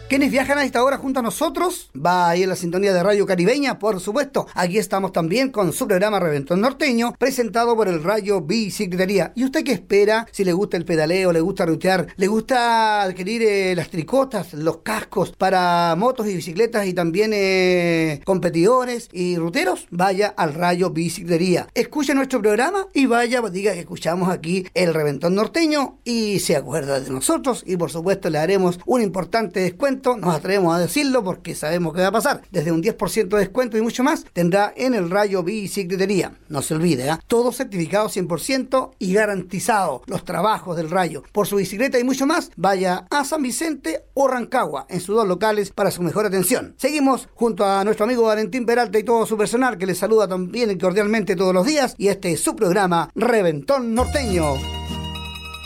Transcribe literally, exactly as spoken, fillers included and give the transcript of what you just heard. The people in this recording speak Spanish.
Quienes viajan a esta hora junto a nosotros, va ahí en la sintonía de Radio Caribeña, por supuesto. Aquí estamos también con su programa Reventón Norteño, presentado por el Rayo Bicicletería. ¿Y usted qué espera? Si le gusta el pedaleo, le gusta rutear, le gusta adquirir eh, las tricotas, los cascos para motos y bicicletas y también eh, competidores y ruteros, vaya al Rayo Bicicletería. Escuche nuestro programa y vaya, diga que escuchamos aquí el Reventón Norteño y se acuerda de nosotros y por supuesto le haremos un importante descuento. Nos atrevemos a decirlo porque sabemos que va a pasar. Desde un diez por ciento de descuento y mucho más tendrá en el Rayo Bicicletería. No se olvide, ¿eh? Todo certificado cien por ciento y garantizado. Los trabajos del Rayo. Por su bicicleta y mucho más, vaya a San Vicente o Rancagua en sus dos locales para su mejor atención. Seguimos junto a nuestro amigo Valentín Peralta y todo su personal que les saluda también cordialmente todos los días y este es su programa Reventón Norteño.